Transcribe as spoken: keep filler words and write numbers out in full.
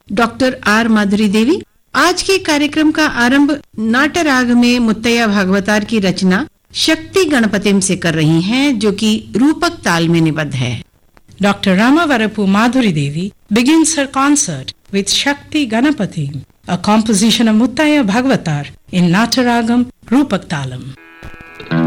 Doctor R माधुरी देवी। आज के कार्यक्रम का आरंभ नाटराग में मुत्तैया भागवतार की रचना शक्ति गणपतिम से कर रही हैं, जो कि रूपक ताल में निबद्ध है। Doctor Ramavarapu Madhuri Devi begins her concert with Shakti Ganapatim, a composition of Muttaya Bhagavatar in Nataragam Rupak Talam.